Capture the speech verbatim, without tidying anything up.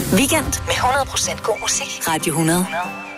Weekend med hundrede procent god musik. Radio hundrede.